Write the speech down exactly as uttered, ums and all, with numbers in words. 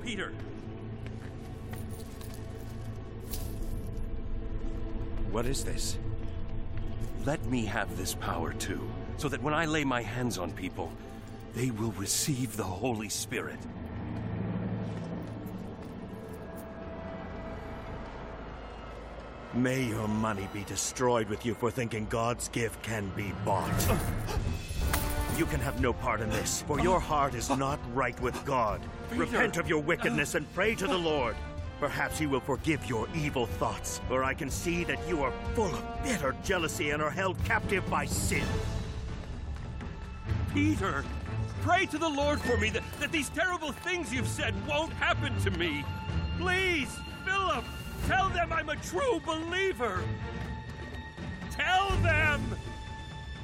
Peter! What is this? Let me have this power too, so that when I lay my hands on people, they will receive the Holy Spirit. May your money be destroyed with you for thinking God's gift can be bought. You can have no part in this, for your heart is not right with God. Peter. Repent of your wickedness and pray to the Lord. Perhaps he will forgive your evil thoughts, for I can see that you are full of bitter jealousy and are held captive by sin. Peter, pray to the Lord for me that, that these terrible things you've said won't happen to me. Please, Philip, tell them I'm a true believer. Tell them!